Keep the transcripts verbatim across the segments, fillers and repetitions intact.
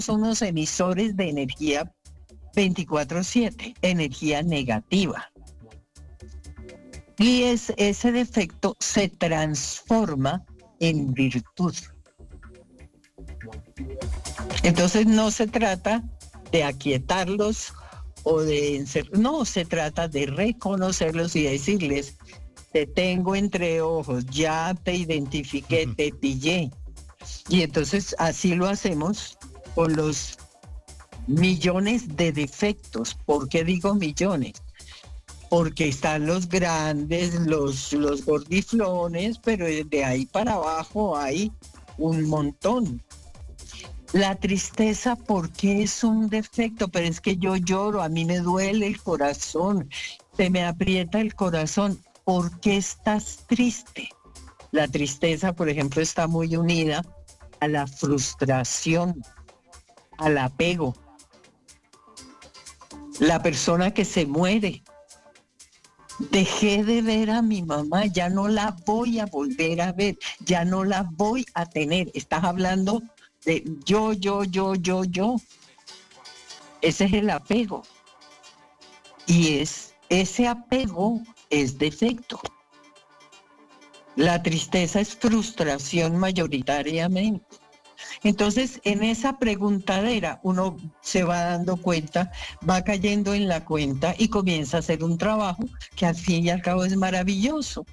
unos emisores de energía veinticuatro siete, energía negativa. Y es, ese defecto se transforma en virtud. Entonces no se trata de aquietarlos o de encer- no, se trata de reconocerlos y decirles: te tengo entre ojos, ya te identifiqué, te pillé. Y entonces así lo hacemos con los millones de defectos. ¿Por qué digo millones? Porque están los grandes, los, los gordiflones, pero de ahí para abajo hay un montón. La tristeza, ¿por qué es un defecto? Pero es que yo lloro, a mí me duele el corazón, se me aprieta el corazón. ¿Por qué estás triste? La tristeza, por ejemplo, está muy unida a la frustración, al apego. La persona que se muere: dejé de ver a mi mamá, ya no la voy a volver a ver, ya no la voy a tener. Estás hablando de yo, yo, yo, yo, yo. Ese es el apego. Y es, ese apego es defecto. La tristeza es frustración mayoritariamente. Entonces, en esa preguntadera uno se va dando cuenta, va cayendo en la cuenta y comienza a hacer un trabajo que al fin y al cabo es maravilloso.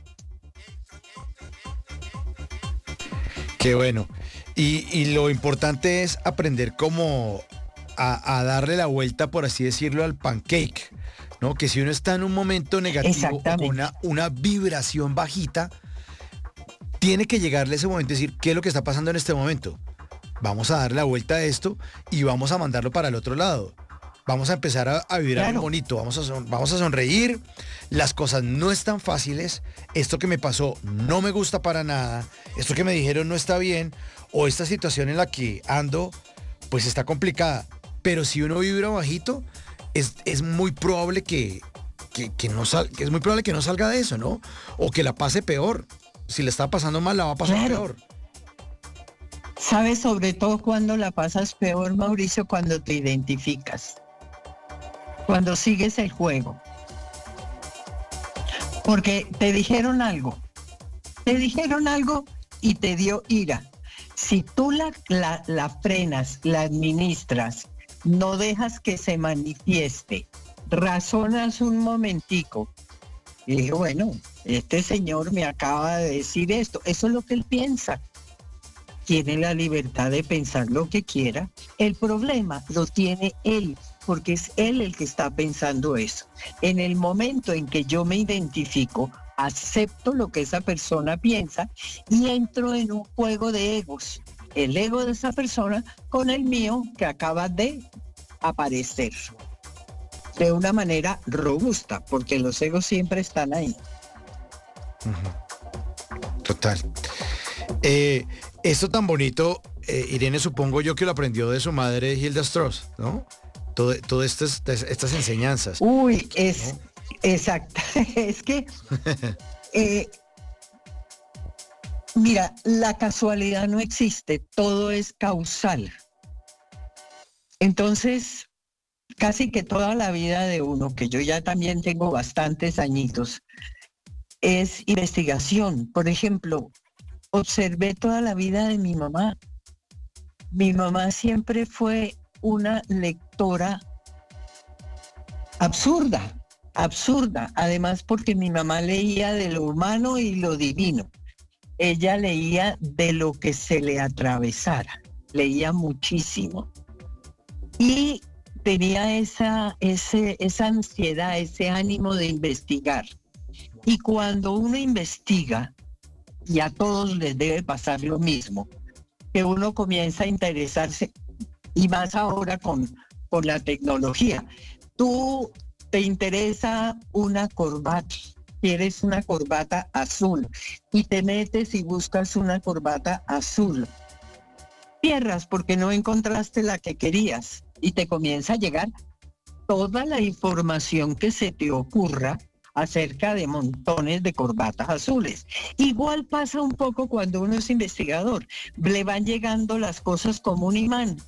Qué bueno. Y, y lo importante es aprender cómo a, a darle la vuelta, por así decirlo, al pancake, ¿no? Que si uno está en un momento negativo o con Exactamente. una, una vibración bajita, tiene que llegarle ese momento y decir: ¿qué es lo que está pasando en este momento? Vamos a darle la vuelta a esto y vamos a mandarlo para el otro lado. Vamos a empezar a, a vibrar Claro. bonito, vamos a, son, vamos a sonreír. Las cosas no están fáciles. Esto que me pasó no me gusta para nada. Esto que me dijeron no está bien. O esta situación en la que ando, pues está complicada. Pero si uno vibra bajito, es, es muy probable que, que, que no sal, que es muy probable que no salga de eso, ¿no? O que la pase peor. Si le está pasando mal, la va a pasar Claro. peor. ¿Sabes sobre todo cuando la pasas peor, Mauricio? Cuando te identificas, cuando sigues el juego. Porque te dijeron algo, te dijeron algo y te dio ira. Si tú la, la, la frenas, la administras, no dejas que se manifieste, razonas un momentico y dije, bueno, este señor me acaba de decir esto, eso es lo que él piensa. Tiene la libertad de pensar lo que quiera. El problema lo tiene él, porque es él el que está pensando eso. En el momento en que yo me identifico, acepto lo que esa persona piensa y entro en un juego de egos. El ego de esa persona con el mío que acaba de aparecer. De una manera robusta, porque los egos siempre están ahí. Total. Eh, esto tan bonito, eh, Irene, supongo yo que lo aprendió de su madre Hilda Strauss, ¿no? Todas todo estas, estas enseñanzas. Uy, es ¿no? exacto. Es que, eh, mira, la casualidad no existe, todo es causal. Entonces, casi que toda la vida de uno, que yo ya también tengo bastantes añitos, es investigación. Por ejemplo, observé toda la vida de mi mamá. Mi mamá siempre fue una lectora absurda, absurda, además porque mi mamá leía de lo humano y lo divino. Ella leía de lo que se le atravesara, leía muchísimo. Y tenía esa, ese, esa ansiedad, ese ánimo de investigar. Y cuando uno investiga, y a todos les debe pasar lo mismo, que uno comienza a interesarse, y más ahora con, con la tecnología. Tú te interesa una corbata, quieres una corbata azul, y te metes y buscas una corbata azul. Cierras porque no encontraste la que querías, y te comienza a llegar toda la información que se te ocurra acerca de montones de corbatas azules. Igual pasa un poco cuando uno es investigador, le van llegando las cosas como un imán.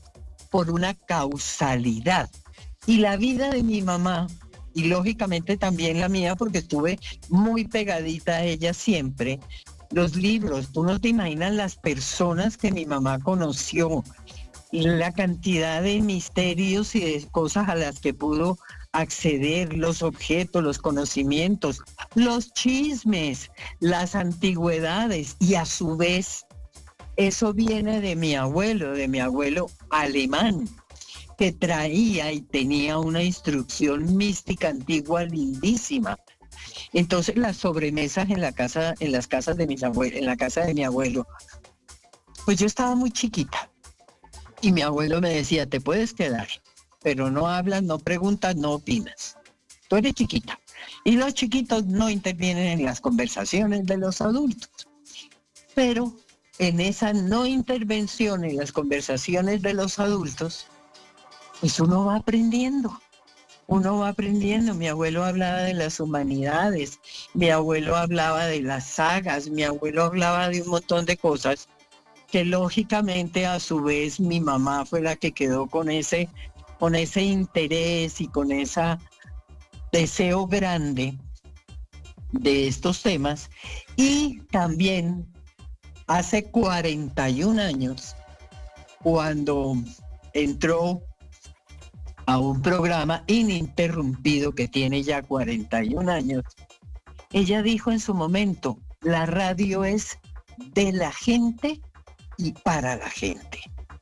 por una causalidad. Y la vida de mi mamá, y lógicamente también la mía, porque estuve muy pegadita a ella siempre, los libros, tú no te imaginas las personas que mi mamá conoció, y la cantidad de misterios y de cosas a las que pudo acceder, los objetos, los conocimientos, los chismes, las antigüedades, y a su vez eso viene de mi abuelo, de mi abuelo alemán, que traía y tenía una instrucción mística antigua lindísima. Entonces las sobremesas en la casa, en las casas de mis abuelos, en la casa de mi abuelo, pues yo estaba muy chiquita y mi abuelo me decía, te puedes quedar, pero no hablas, no preguntas, no opinas. Tú eres chiquita. Y los chiquitos no intervienen en las conversaciones de los adultos. Pero en esa no intervención en las conversaciones de los adultos, pues uno va aprendiendo, uno va aprendiendo. Mi abuelo hablaba de las humanidades, mi abuelo hablaba de las sagas, mi abuelo hablaba de un montón de cosas que lógicamente a su vez mi mamá fue la que quedó con ese, con ese interés y con ese deseo grande de estos temas. Y también hace cuarenta y un años, cuando entró a un programa ininterrumpido que tiene ya cuarenta y un años, ella dijo en su momento, la radio es de la gente y para la gente.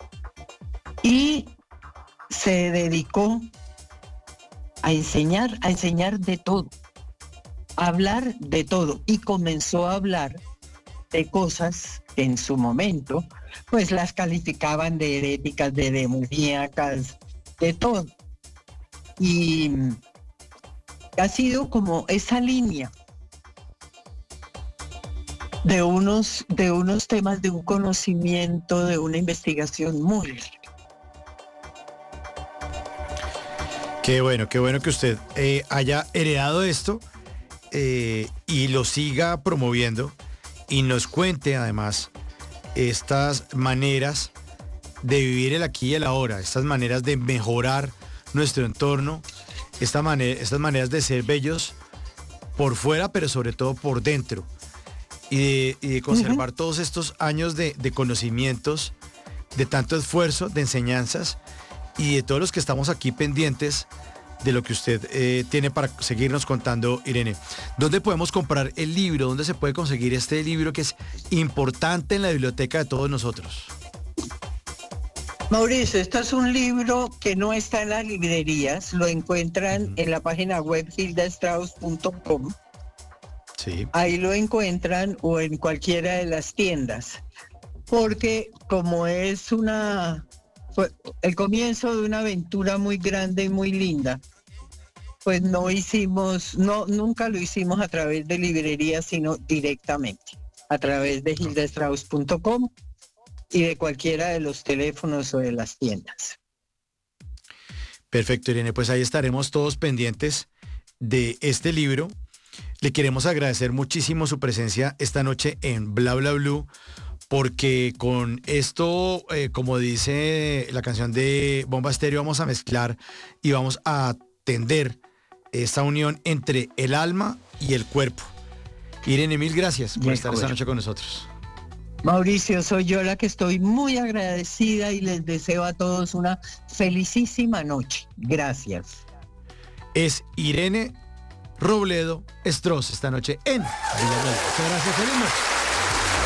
Y se dedicó a enseñar, a enseñar de todo, a hablar de todo, y comenzó a hablar de cosas que en su momento pues las calificaban de heréticas, de demoníacas, de todo. Y ha sido como esa línea de unos, de unos temas, de un conocimiento, de una investigación muy larga. Qué bueno, qué bueno que usted eh, haya heredado esto eh, y lo siga promoviendo y nos cuente además estas maneras de vivir el aquí y el ahora, estas maneras de mejorar nuestro entorno, esta manera, estas maneras de ser bellos por fuera, pero sobre todo por dentro, y de, y de conservar uh-huh. todos estos años de, de conocimientos, de tanto esfuerzo, de enseñanzas, y de todos los que estamos aquí pendientes de lo que usted eh, tiene para seguirnos contando, Irene. ¿Dónde podemos comprar el libro? ¿Dónde se puede conseguir este libro que es importante en la biblioteca de todos nosotros? Mauricio, este es un libro que no está en las librerías, lo encuentran uh-huh. en la página web hilda strauss punto com. Sí. Ahí lo encuentran, o en cualquiera de las tiendas, porque como es una fue el comienzo de una aventura muy grande y muy linda, pues no hicimos, no, nunca lo hicimos a través de librerías, sino directamente a través de hilda strauss punto com y de cualquiera de los teléfonos o de las tiendas. Perfecto, Irene, pues ahí estaremos todos pendientes de este libro. Le queremos agradecer muchísimo su presencia esta noche en Bla Bla Blue, porque con esto, eh, como dice la canción de Bomba Estéreo, vamos a mezclar y vamos a atender esta unión entre el alma y el cuerpo. Irene, mil gracias por estar esta noche con nosotros. Mauricio, soy yo la que estoy muy agradecida y les deseo a todos una felicísima noche. Gracias. Es Irene Robledo Stros esta noche en Muchas gracias, feliz noche.